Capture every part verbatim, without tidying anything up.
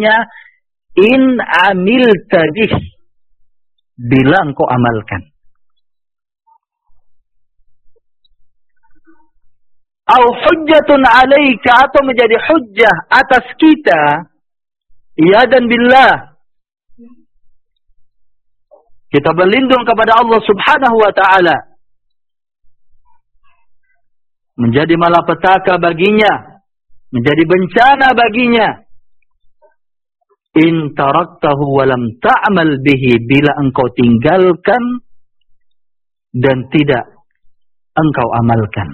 selanjutnya, in amilta bih, bila engkau amalkan. Au hujjatun alaika, atau menjadi hujjah atas kita, ya dan billah, kita berlindung kepada Allah subhanahu wa ta'ala, menjadi malapetaka baginya, menjadi bencana baginya. In taraktahu walam ta'mal bihi, bila engkau tinggalkan dan tidak engkau amalkan.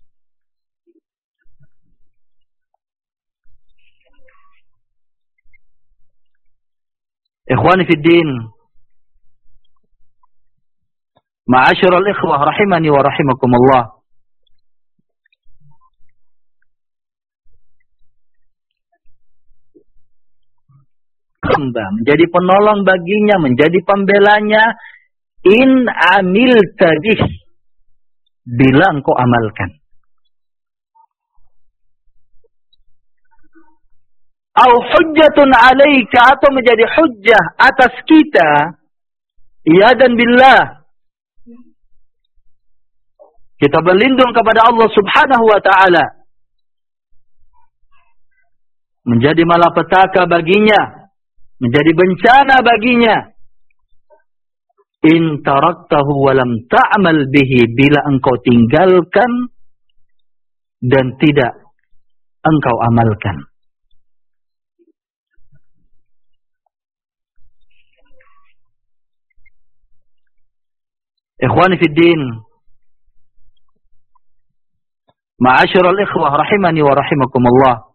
Ikhwani fid din, ma'asyiral ikhwah rahimani wa rahimakumullah. Hamba menjadi penolong baginya, menjadi pembelanya, in amilta bih, bila engkau amalkan. Au hujjatun alaika, atau menjadi hujjah atas kita, ya dan billah, kita berlindung kepada Allah subhanahu wa ta'ala, menjadi malapetaka baginya, menjadi bencana baginya. In taraktahu walam ta'mal bihi, bila engkau tinggalkan dan tidak engkau amalkan. Ikhwani fid din, ma'asyiral ikhwah rahimani wa rahimakumullah.